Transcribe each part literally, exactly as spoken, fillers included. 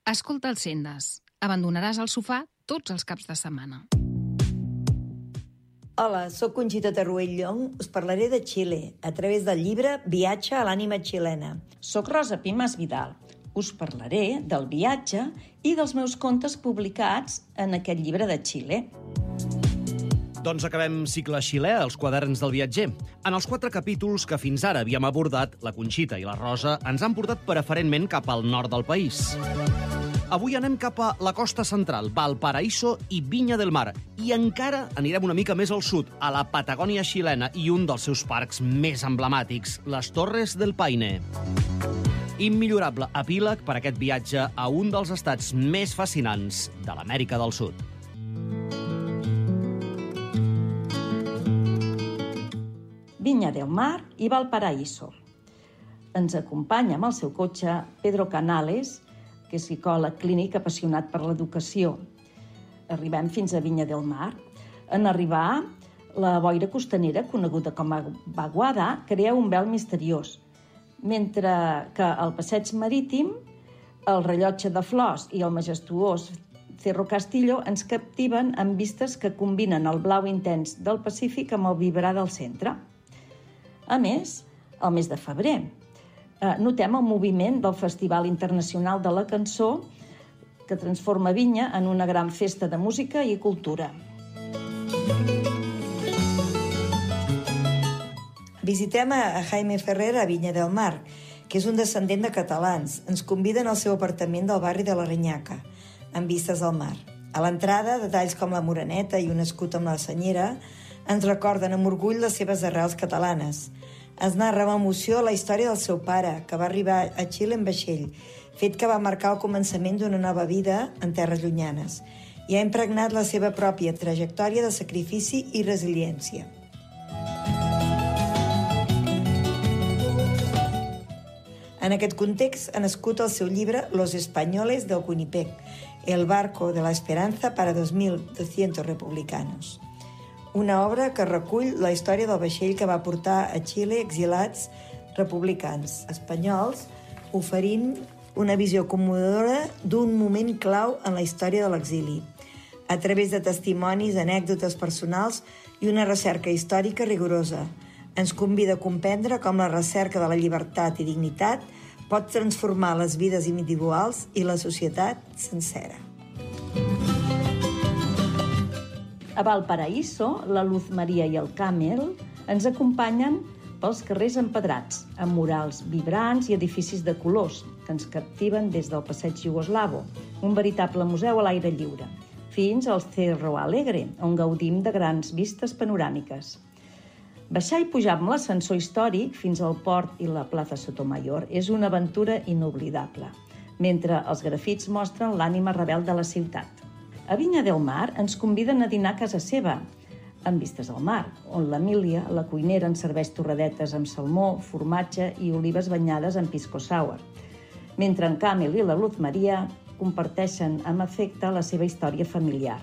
Escolta els Sendes. Abandonaràs el sofà tots els caps de setmana. Hola, sóc Conxita Tarruell Llong. Us parlaré de Xile a través del llibre Viatge a l'ànima xilena. Soc Rosa Pimas Vidal. Us parlaré del viatge i dels meus contes publicats en aquest llibre de Xile. Doncs acabem cicle xilè, els quaderns del viatger. En els quatre capítols que fins ara havíem abordat, la Conxita i la Rosa ens han portat preferentment cap al nord del país. Avui anem cap a la costa central, Valparaíso i Viña del Mar. I encara anirem una mica més al sud, a la Patagònia xilena i un dels seus parcs més emblemàtics, les Torres del Paine. Immillorable epíleg per aquest viatge a un dels estats més fascinants de l'Amèrica del Sud. Viña del Mar i Valparaíso. Ens acompanya amb el seu cotxe Pedro Canales, que és psicòleg clínic apassionat per l'educació. Arribem fins a Viña del Mar. En arribar, la boira costanera, coneguda com a vaguada, crea un vel misteriós, mentre que al passeig marítim, el rellotge de flors i el majestuós Cerro Castillo ens captiven amb vistes que combinen el blau intens del Pacífic amb el vibrar del centre. A més, al mes de febrer, eh, notem el moviment del Festival Internacional de la Cançó que transforma Vinya en una gran festa de música i cultura. Visitem a Jaime Ferrer a Viña del Mar, que és un descendent de catalans. Ens conviden al seu apartament del barri de la Renyaca, amb vistes al mar. A l'entrada, detalls com la moreneta i un escut amb la senyera ens recorden amb orgull les seves arrels catalanes. Es narra amb emoció la història del seu pare, que va arribar a Xile en vaixell, fet que va marcar el començament d'una nova vida en terres llunyanes i ha impregnat la seva pròpia trajectòria de sacrifici i resiliència. En aquest context ha nascut el seu llibre Los Españoles del Winnipeg, el barco de la esperanza para dos mil doscientos republicanos. Una obra que recull la història del vaixell que va portar a Xile exilats republicans espanyols, oferint una visió commovedora d'un moment clau en la història de l'exili, a través de testimonis, anècdotes personals i una recerca històrica rigorosa. Ens convida a comprendre com la recerca de la llibertat i dignitat pot transformar les vides individuals i la societat sencera. A Valparaíso, la Luz Maria i el Camel ens acompanyen pels carrers empedrats, amb murals vibrants i edificis de colors que ens captiven des del passeig Iugoslavo, un veritable museu a l'aire lliure, fins al Cerro Alegre, on gaudim de grans vistes panoràmiques. Baixar i pujar amb l'ascensor històric fins al port i la plaça Sotomayor és una aventura inoblidable, mentre els grafits mostren l'ànima rebel de la ciutat. A Viña del Mar ens conviden a dinar a casa seva, amb vistes al mar, on l'Emília, la cuinera, ens serveix torradetes amb salmó, formatge i olives banyades en pisco sour, mentre en Camel i la Luz Maria comparteixen amb afecte la seva història familiar.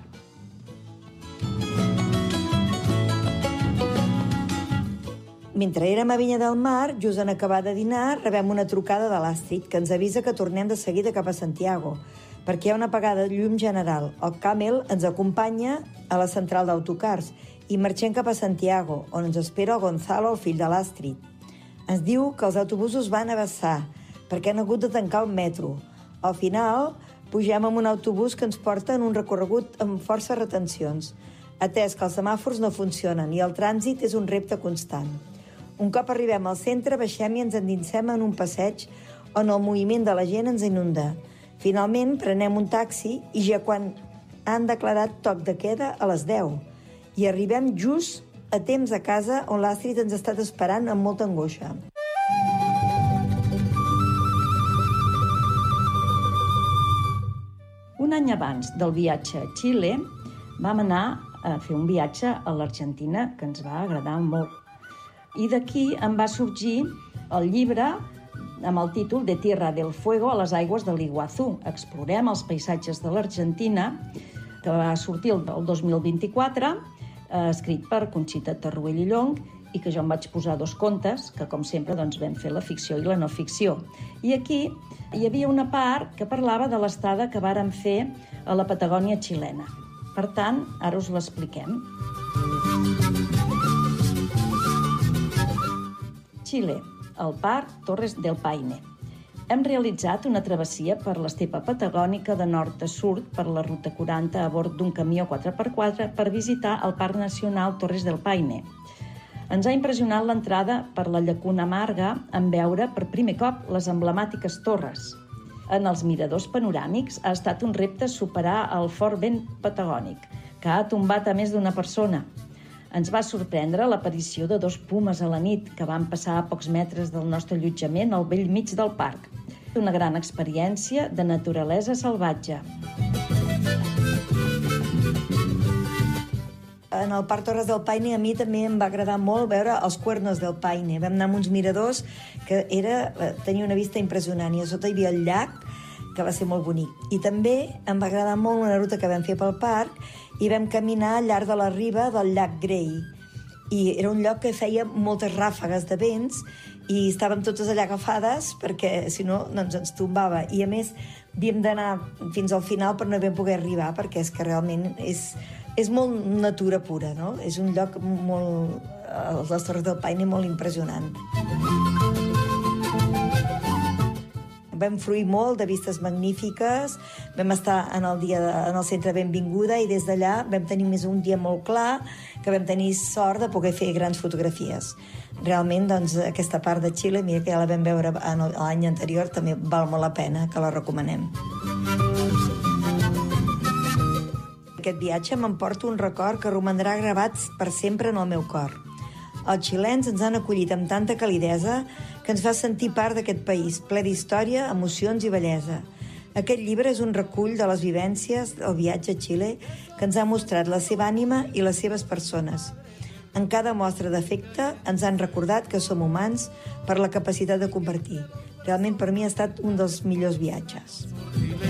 Mentre érem a Viña del Mar, just en acabar de dinar, rebem una trucada de l'Astrid que ens avisa que tornem de seguida cap a Santiago, perquè hi ha una apagada de llum general. El Camel ens acompanya a la central d'autocars i marxem cap a Santiago, on ens espera el Gonzalo, el fill de l'Astrid. Ens diu que els autobusos van a vessar, perquè han hagut de tancar el metro. Al final, pugem en un autobús que ens porta en un recorregut amb força retencions, atès que els semàfors no funcionen i el trànsit és un repte constant. Un cop arribem al centre, baixem i ens endinsem en un passeig on el moviment de la gent ens inunda. Finalment, prenem un taxi i ja quan han declarat toc de queda a les deu. I arribem just a temps a casa on l'Astrid ens ha estat esperant amb molta angoixa. Un any abans del viatge a Xile, vam anar a fer un viatge a l'Argentina que ens va agradar molt. I d'aquí em va sorgir el llibre amb el títol de Tierra del Fuego a les aigües de l'Iguazú. Explorem els paisatges de l'Argentina, que va sortir el dos mil vint-i-quatre, eh, escrit per Conxita Tarruell Llong i que jo em vaig posar dos contes, que com sempre doncs, vam fer la ficció i la no ficció. I aquí hi havia una part que parlava de l'estada que vàrem fer a la Patagònia xilena. Per tant, ara us l'expliquem. Xile, el Parc Torres del Paine. Hem realitzat una travessia per l'estepa patagònica de nord a sud per la ruta quaranta a bord d'un camió quatre per quatre per visitar el Parc Nacional Torres del Paine. Ens ha impressionat l'entrada per la Llacuna Amarga en veure per primer cop les emblemàtiques torres. En els miradors panoràmics ha estat un repte superar el fort vent patagònic, que ha tombat a més d'una persona. Ens va sorprendre l'aparició de dos pumes a la nit que van passar a pocs metres del nostre allotjament al bell mig del parc. Una gran experiència de naturalesa salvatge. En el Parc Torres del Paine a mi també em va agradar molt veure els Cuernos del Paine. Vam anar amb uns miradors que era, tenia una vista impressionant i a sota hi havia el llac, que va ser molt bonic. I també em va agradar molt una ruta que vam fer pel parc i vam caminar al llarg de la riba del llac Grey. I era un lloc que feia moltes ràfegues de vents i estàvem totes allà agafades perquè, si no, doncs ens tombava. I, a més, havíem d'anar fins al final per no haver poder arribar, perquè és que realment és, és molt natura pura, no? És un lloc molt... les Torres del Paine molt impressionant. Vam fruir molt de vistes magnífiques, vam estar en el, dia de, en el centre Benvinguda i des d'allà vam tenir més un dia molt clar, que vam tenir sort de poder fer grans fotografies. Realment, doncs, aquesta part de Xile, mira que ja la vam veure l'any anterior, també val molt la pena, que la recomanem. Aquest viatge m'emporta un record que romandrà gravat per sempre en el meu cor. Els xilens ens han acollit amb tanta calidesa que ens fa sentir part d'aquest país, ple d'història, emocions i bellesa. Aquest llibre és un recull de les vivències del viatge a Xile que ens ha mostrat la seva ànima i les seves persones. En cada mostra d'afecte ens han recordat que som humans per la capacitat de compartir. Realment per mi ha estat un dels millors viatges.